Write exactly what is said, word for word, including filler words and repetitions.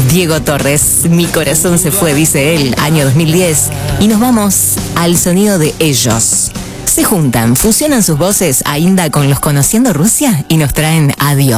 Diego Torres, Mi corazón se fue, dice él, año dos mil diez. Y nos vamos al sonido de ellos. Se juntan, fusionan sus voces, ainda con los Conociendo Rusia y nos traen Adiós.